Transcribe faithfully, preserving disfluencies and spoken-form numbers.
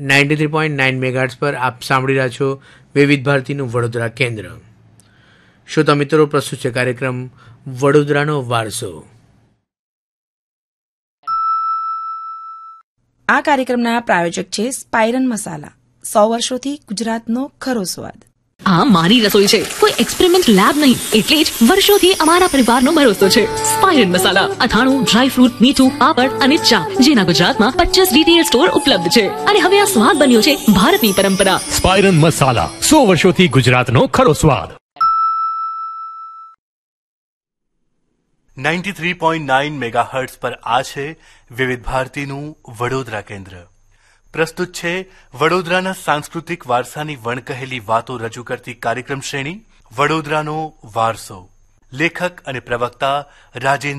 Ninety three point nine megahertz પર આપ સાંભળી રહ્યા છો વિવિધ ભારતીનું વડોદરા કેન્દ્ર. શ્રોતા મિત્રો, પ્રસ્તુત છે કાર્યક્રમ વડોદરાનો વારસો. આ કાર્યક્રમના પ્રાયોજક છે સ્પાઇરન મસાલા, સો વર્ષોથી ગુજરાતનો ખરો સ્વાદ. આ મારી રસોઈ છે, કોઈ એક્સપેરિમેન્ટ લેબ નહીં, એટલે જ વર્ષોથી અમારા પરિવારનો ભરોસો છે. સ્પાઇરન મસાલા, અથાણું, ડ્રાય ફ્રૂટ, મીઠું, પાપડ અને ચા, જેના ગુજરાતમાં પચાસ રિટેલ સ્ટોર ઉપલબ્ધ છે. અને હવે આ સ્વાદ બન્યો છે ભારતની પરંપરા. સ્પાઇરન મસાલા, સો વર્ષોથી ગુજરાતનો ખરો સ્વાદ. Ninety three point nine megahertz પર આ છે વિવિધ ભારતીનું વડોદરા કેન્દ્ર. પ્રસ્તુત છે વડોદરાના સાંસ્કૃતિક વારસાની વણકહેલી વાતો રજૂ કરતી કાર્યક્રમ શ્રેણી વડોદરાનો વારસો. લેખક અને પ્રવક્તા રાજેન્દ્ર